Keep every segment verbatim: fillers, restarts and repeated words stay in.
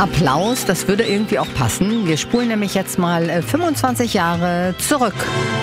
Applaus, das würde irgendwie auch passen. Wir spulen nämlich jetzt mal fünfundzwanzig Jahre zurück.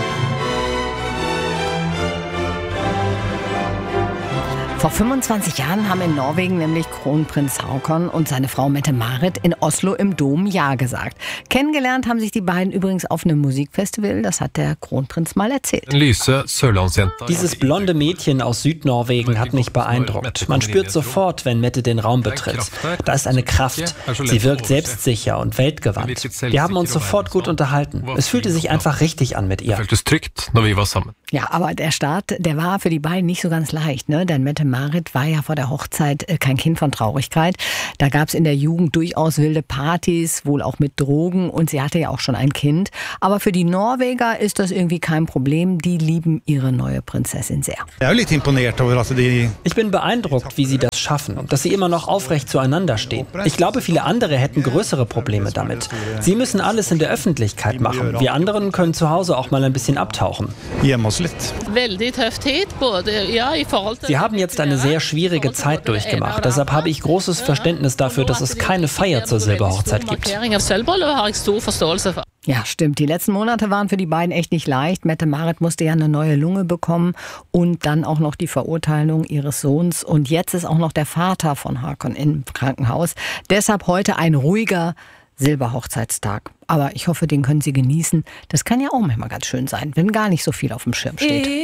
Vor fünfundzwanzig Jahren haben in Norwegen nämlich Kronprinz Haakon und seine Frau Mette-Marit in Oslo im Dom Ja gesagt. Kennengelernt haben sich die beiden übrigens auf einem Musikfestival, das hat der Kronprinz mal erzählt. Dieses blonde Mädchen aus Südnorwegen hat mich beeindruckt. Man spürt sofort, wenn Mette den Raum betritt. Da ist eine Kraft. Sie wirkt selbstsicher und weltgewandt. Wir haben uns sofort gut unterhalten. Es fühlte sich einfach richtig an mit ihr. Ja, aber der Start, der war für die beiden nicht so ganz leicht, ne? Denn Mette-Marit war ja vor der Hochzeit kein Kind von Traurigkeit. Da gab es in der Jugend durchaus wilde Partys, wohl auch mit Drogen, und sie hatte ja auch schon ein Kind. Aber für die Norweger ist das irgendwie kein Problem. Die lieben ihre neue Prinzessin sehr. Ich bin beeindruckt, wie sie das schaffen, dass sie immer noch aufrecht zueinander stehen. Ich glaube, viele andere hätten größere Probleme damit. Sie müssen alles in der Öffentlichkeit machen. Wir anderen können zu Hause auch mal ein bisschen abtauchen. Sie haben jetzt eine sehr schwierige Zeit durchgemacht. Deshalb habe ich großes Verständnis dafür, dass es keine Feier zur Silberhochzeit gibt. Ja, stimmt. Die letzten Monate waren für die beiden echt nicht leicht. Mette-Marit musste ja eine neue Lunge bekommen und dann auch noch die Verurteilung ihres Sohns. Und jetzt ist auch noch der Vater von Haakon im Krankenhaus. Deshalb heute ein ruhiger Silberhochzeitstag. Aber ich hoffe, den können Sie genießen. Das kann ja auch manchmal ganz schön sein, wenn gar nicht so viel auf dem Schirm steht.